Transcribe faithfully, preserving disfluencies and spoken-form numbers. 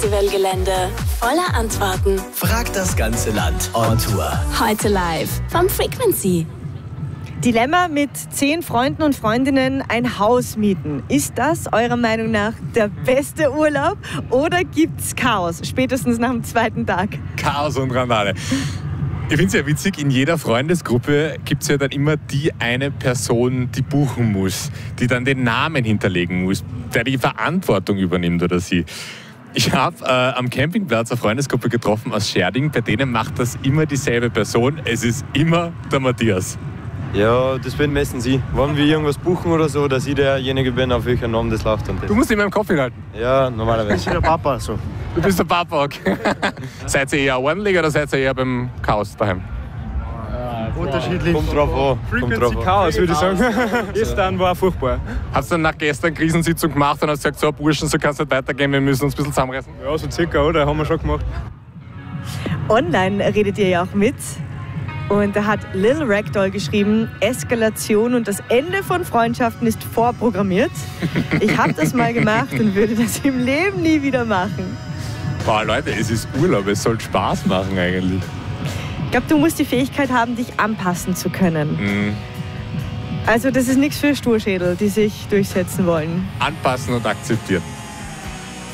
Festivalgelände voller Antworten. Fragt das ganze Land on Tour. Heute live vom Frequency. Dilemma: mit zehn Freunden und Freundinnen ein Haus mieten. Ist das eurer Meinung nach der beste Urlaub oder gibt's Chaos, spätestens nach dem zweiten Tag? Chaos und Randale. Ich finde es ja witzig, in jeder Freundesgruppe gibt es ja dann immer die eine Person, die buchen muss, die dann den Namen hinterlegen muss, der die Verantwortung übernimmt oder sie. Ich habe äh, am Campingplatz eine Freundesgruppe getroffen aus Scherding, bei denen macht das immer dieselbe Person. Es ist immer der Matthias. Ja, das bin meistens ich. Wenn wir irgendwas buchen oder so, dass ich derjenige bin, auf welchen Namen das läuft. Und das. Du musst immer im Kopf hinhalten. Ja, normalerweise. Ich bin der Papa. So. Du bist der Papa, okay. Seid ihr eher ordentlich oder seid ihr eher beim Chaos daheim? Unterschiedlich. Kommt drauf an. Kommt drauf an. Chaos, würde ich sagen. Gestern war furchtbar. Hast du dann nach gestern Krisensitzung gemacht und hast gesagt, so Burschen, so kann es nicht weitergehen, wir müssen uns ein bisschen zusammenreißen? Ja, so circa, oder? Haben wir schon gemacht. Online redet ihr ja auch mit. Und da hat Lil Ragdoll geschrieben, Eskalation und das Ende von Freundschaften ist vorprogrammiert. Ich habe das mal gemacht und würde das im Leben nie wieder machen. Boah, Leute, es ist Urlaub, es soll Spaß machen eigentlich. Ich glaube, du musst die Fähigkeit haben, dich anpassen zu können. Mhm. Also das ist nichts für Sturschädel, die sich durchsetzen wollen. Anpassen und akzeptieren.